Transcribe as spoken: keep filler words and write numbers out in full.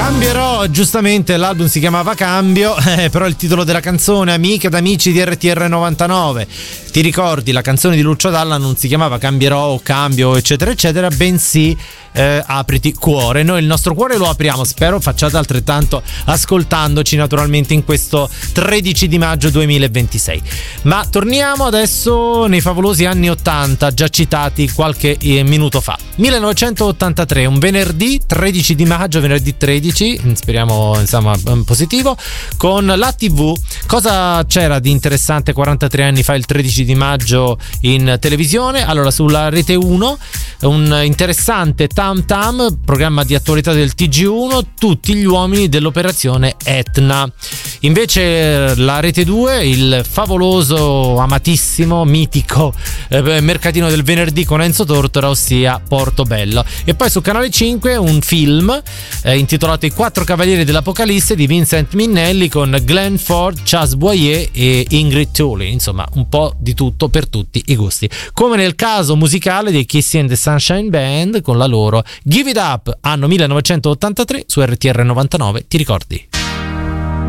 Cambierò, giustamente l'album si chiamava Cambio, eh, però il titolo della canzone, amiche ed amici di R T R novantanove, ti ricordi, la canzone di Lucio Dalla non si chiamava Cambierò o Cambio eccetera eccetera, bensì eh, Apriti cuore. Noi il nostro cuore lo apriamo, spero facciate altrettanto ascoltandoci naturalmente in questo tredici di maggio duemilaventisei. Ma torniamo adesso nei favolosi anni ottanta, già citati qualche eh, minuto fa. millenovecentottantatré, un venerdì tredici di maggio, venerdì tredici, speriamo insomma positivo, con la tivù. Cosa c'era di interessante quarantatré anni fa, il tredici di maggio, in televisione? Allora, sulla Rete uno un interessante Tam Tam, programma di attualità del T G uno, tutti gli uomini dell'operazione Etna. Invece la Rete due, il favoloso, amatissimo, mitico eh, mercatino del venerdì con Enzo Tortora, ossia Portobello. E poi su Canale cinque un film eh, intitolato I quattro cavalieri dell'Apocalisse di Vincent Minnelli, con Glenn Ford, Chas Boyer e Ingrid Tully. Insomma, un po' di tutto per tutti i gusti, come nel caso musicale dei Kissy and the Sunshine Band con la loro Give It Up, anno millenovecentottantatré, su R T R novantanove, ti ricordi?